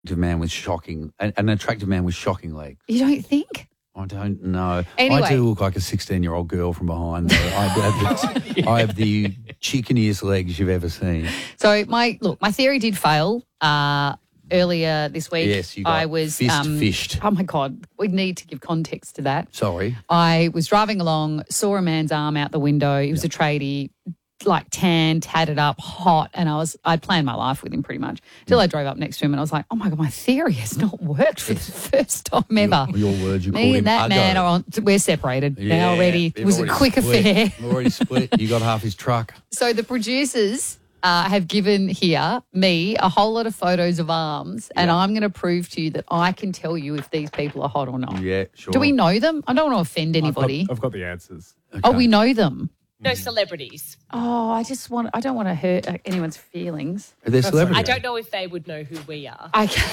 man with shocking, an attractive man with shocking legs. You don't think? I don't know. Anyway. I do look like a 16-year-old girl from behind, though. I have the chickeniest legs you've ever seen. So my theory did fail earlier this week. Yes, you got fished. Oh, my God. We need to give context to that. Sorry. I was driving along, saw a man's arm out the window. He was a tradie, like tan, tatted up, hot, and I'd planned my life with him pretty much till I drove up next to him and I was like, oh, my God, my theory has not worked for the first time ever. Your words, you called Me him and that man, we're separated now already. It was a quick affair. Already split. You got half his truck. So the producers have given me a whole lot of photos of arms, and I'm going to prove to you that I can tell you if these people are hot or not. Yeah, sure. Do we know them? I don't want to offend anybody. I've got the answers. Okay. Oh, we know them. No celebrities. Oh, I don't want to hurt anyone's feelings. Are they celebrities? I don't know if they would know who we are.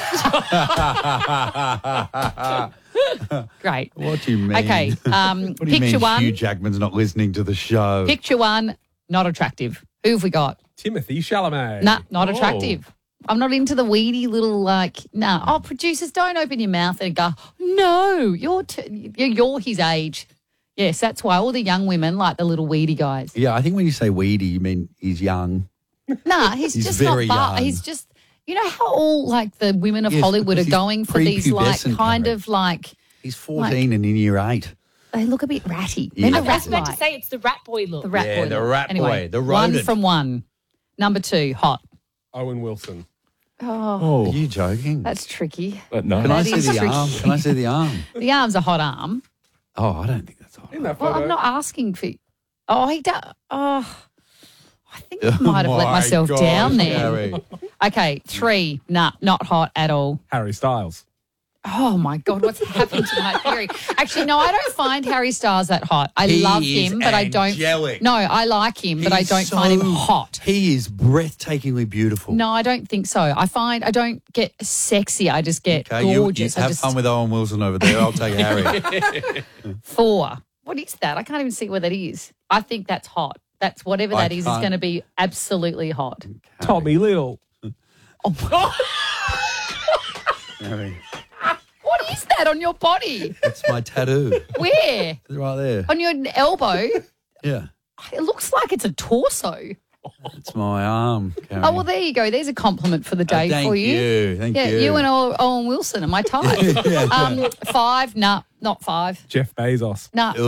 Great. What do you mean? Okay. What do you Picture mean one. Hugh Jackman's not listening to the show? Picture one, not attractive. Who have we got? Timothy Chalamet. Nah, not Oh. attractive. I'm not into the weedy little nah. Oh, producers, don't open your mouth and go, no, you're his age. Yes, that's why all the young women like the little weedy guys. Yeah, I think when you say weedy, you mean he's young. Nah, he's just very not. young. He's just. You know how all like the women of Yes, Hollywood are because he's going for these like prepubescent, kind Karen. of like He's 14 and in year 8. they look a bit ratty. Yeah. They're I not was about to rat-like. say it's the rat boy look. The rat Yeah, boy. the look. rat Anyway, boy, the one rodent. from one. Number 2, hot. Owen Wilson. Oh, Are you joking? that's tricky. No. Can I that see is the tricky. arm? Can I see the arm? The arm's a hot arm. Oh, I don't think that's hot. In that Well, photo. I'm not asking for. Oh, he does. Oh, I think I might have let My myself gosh, down there. Harry. Okay, 3. Nah, not hot at all. Harry Styles. Oh my God, what's happened to my theory? Actually, no, I don't find Harry Styles that hot. I He love is him, but I don't. angelic. No, I like him, but I He's don't find him so- hot. He is breathtakingly beautiful. No, I don't think so. I don't get sexy. I just get Okay, you gorgeous. have fun with Owen Wilson over there. I'll take Harry. 4. What is that? I can't even see what that is. I think that's hot. That's whatever I that is can't- going to be absolutely hot. Tommy Little. Oh my Harry. What is that on your body? That's my tattoo. Where? It's right there. On your elbow? Yeah. It looks like it's a torso. It's my arm, Karen. Oh, well, there you go. There's a compliment for the day thank for you. you. Thank yeah, you. you and Owen Wilson are my type. 5, nah, not 5. Jeff Bezos. Nah.